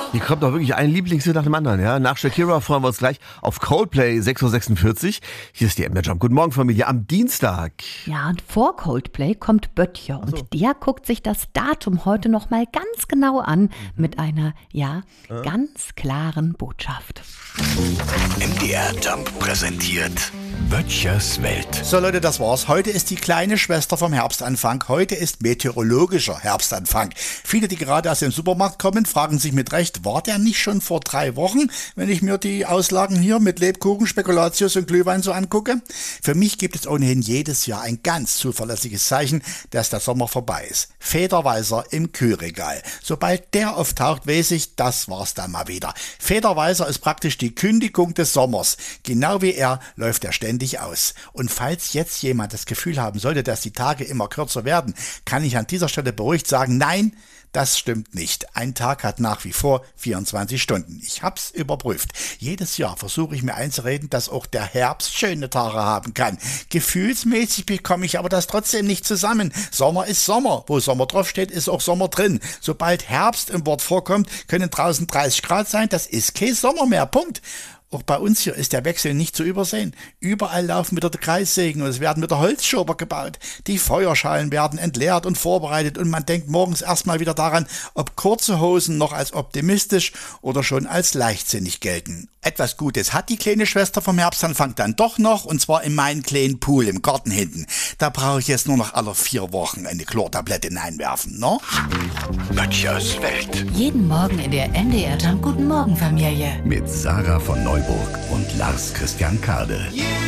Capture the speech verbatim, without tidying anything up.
Hier kommt doch wirklich ein Lieblingshit nach dem anderen, ja. Nach Shakira freuen wir uns gleich auf Coldplay sechs Uhr sechsundvierzig. Hier ist die M D Jump. Guten Morgen, Familie, am Dienstag. Ja, und vor Coldplay kommt Böttcher. Und so. Der guckt sich das Datum heute noch mal ganz genau an. Mhm. Mit einer, ja, äh? ganz klaren Botschaft. M D R Jump präsentiert Böttchers Welt. So Leute, das war's. Heute ist die kleine Schwester vom Herbstanfang. Heute ist meteorologischer Herbstanfang. Viele, die gerade aus dem Supermarkt kommen, fragen sich mit Recht, war der nicht schon vor drei Wochen, wenn ich mir die Auslagen hier mit Lebkuchen, Spekulatius und Glühwein so angucke? Für mich gibt es ohnehin jedes Jahr ein ganz zuverlässiges Zeichen, dass der Sommer vorbei ist. Federweißer im Kühlregal. Sobald der auftaucht, weiß ich, das war's dann mal wieder. Federweißer ist praktisch die Kündigung des Sommers. Genau wie er läuft er ständig aus. Und falls jetzt jemand das Gefühl haben sollte, dass die Tage immer kürzer werden, kann ich an dieser Stelle beruhigt sagen, nein, das stimmt nicht. Ein Tag hat nach wie vor vierundzwanzig Stunden. Ich hab's überprüft. Jedes Jahr versuche ich mir einzureden, dass auch der Herbst schöne Tage haben kann. Gefühlsmäßig bekomme ich aber das trotzdem nicht zusammen. Sommer ist Sommer. Wo Sommer draufsteht, ist auch Sommer drin. Sobald Herbst im Wort vorkommt, können draußen dreißig Grad sein. Das ist kein Sommer mehr. Punkt. Auch bei uns hier ist der Wechsel nicht zu übersehen. Überall laufen wieder die Kreissägen und es werden wieder Holzschober gebaut. Die Feuerschalen werden entleert und vorbereitet und man denkt morgens erstmal wieder daran, ob kurze Hosen noch als optimistisch oder schon als leichtsinnig gelten. Etwas Gutes hat die kleine Schwester vom Herbstanfang dann doch noch, und zwar in meinem kleinen Pool im Garten hinten. Da brauche ich jetzt nur noch alle vier Wochen eine Chlortablette hineinwerfen, ne? Böttchers Welt. Jeden Morgen in der M D R Jump Guten Morgen Familie. Mit Sarah von Neuburg und Lars Christian Kade.